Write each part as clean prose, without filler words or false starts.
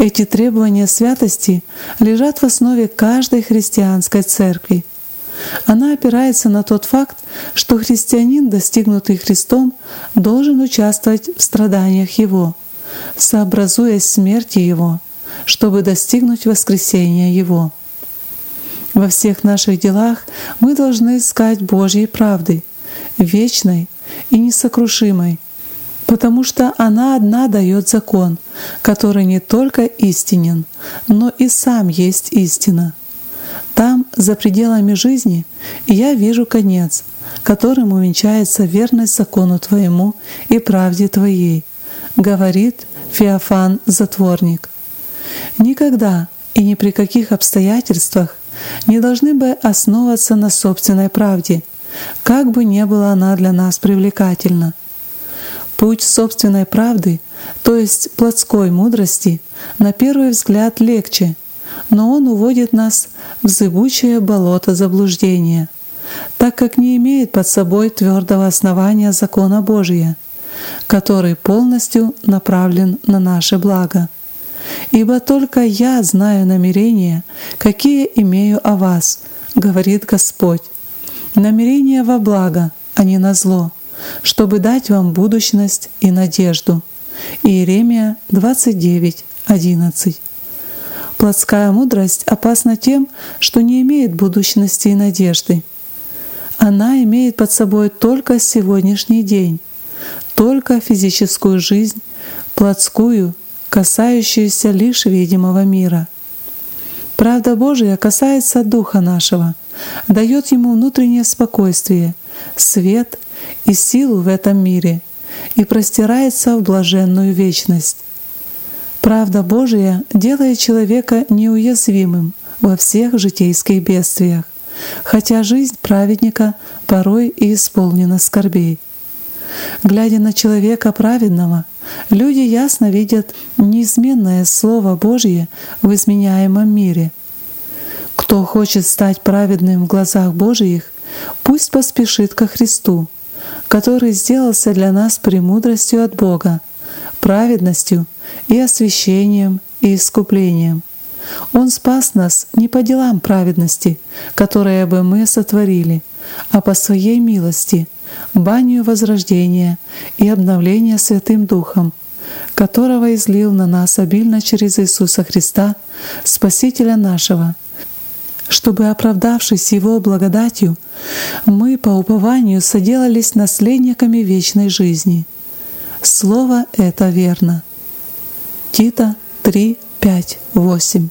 Эти требования святости лежат в основе каждой христианской церкви. Она опирается на тот факт, что христианин, достигнутый Христом, должен участвовать в страданиях Его, сообразуясь смерти Его, чтобы достигнуть воскресения Его. Во всех наших делах мы должны искать Божьей правды, вечной и несокрушимой, потому что она одна дает закон, который не только истинен, но и сам есть истина. Там, за пределами жизни, я вижу конец, которым увенчается верность закону Твоему и правде Твоей, говорит Феофан Затворник. Никогда и ни при каких обстоятельствах не должны бы основываться на собственной правде, как бы ни была она для нас привлекательна. Путь собственной правды, то есть плотской мудрости, на первый взгляд легче, но он уводит нас в зыбучее болото заблуждения, так как не имеет под собой твердого основания закона Божия, который полностью направлен на наше благо. «Ибо только я знаю намерения, какие имею о вас, — говорит Господь, — намерения во благо, а не на зло, чтобы дать вам будущность и надежду». Иеремия 29:11. Плотская мудрость опасна тем, что не имеет будущности и надежды. Она имеет под собой только сегодняшний день, только физическую жизнь, плотскую, касающуюся лишь видимого мира. Правда Божия касается духа нашего, дает ему внутреннее спокойствие, свет и силу в этом мире и простирается в блаженную вечность. Правда Божия делает человека неуязвимым во всех житейских бедствиях, хотя жизнь праведника порой и исполнена скорбей. Глядя на человека праведного, люди ясно видят неизменное Слово Божье в изменяемом мире. Кто хочет стать праведным в глазах Божиих, пусть поспешит ко Христу, который сделался для нас премудростью от Бога, праведностью и освящением и искуплением. Он спас нас не по делам праведности, которые бы мы сотворили, а по Своей милости, банию возрождения и обновления Святым Духом, которого излил на нас обильно через Иисуса Христа, Спасителя нашего, чтобы, оправдавшись Его благодатью, мы по упованию соделались наследниками вечной жизни. Слово это верно. Тита 3:5-8.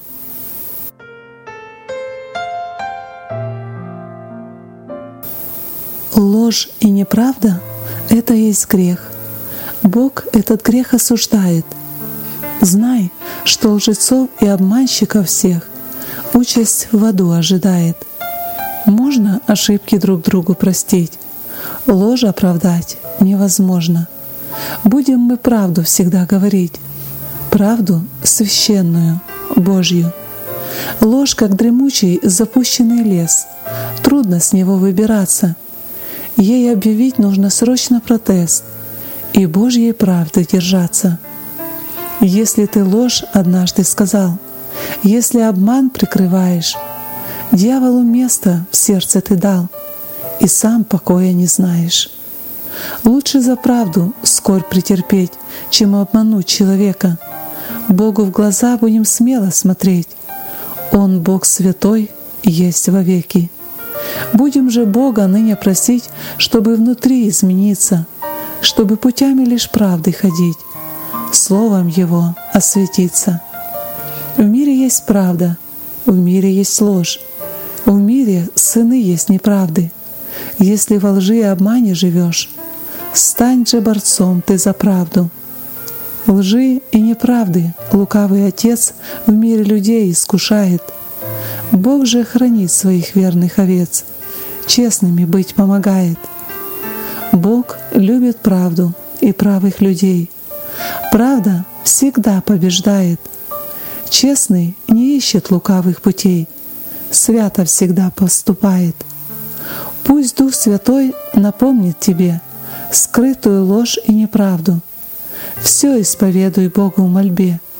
Ложь и неправда — это есть грех. Бог этот грех осуждает. Знай, что лжецов и обманщиков всех участь в аду ожидает. Можно ошибки друг другу простить, ложь оправдать невозможно. Будем мы правду всегда говорить, правду священную, Божью. Ложь, как дремучий запущенный лес, трудно с него выбираться. Ей объявить нужно срочно протест и Божьей правды держаться. Если ты ложь однажды сказал, если обман прикрываешь, дьяволу место в сердце ты дал, и сам покоя не знаешь. Лучше за правду скорбь претерпеть, чем обмануть человека. Богу в глаза будем смело смотреть. Он, Бог святой, есть вовеки. Будем же Бога ныне просить, чтобы внутри измениться, чтобы путями лишь правды ходить, Словом Его осветиться. В мире есть правда, в мире есть ложь, в мире сыны есть неправды. Если во лжи и обмане живешь, стань же борцом ты за правду. Лжи и неправды лукавый отец в мире людей искушает. Бог же хранит своих верных овец, честными быть помогает. Бог любит правду и правых людей. Правда всегда побеждает. Честный не ищет лукавых путей, свято всегда поступает. Пусть Дух Святой напомнит тебе скрытую ложь и неправду. Все исповедуй Богу в мольбе,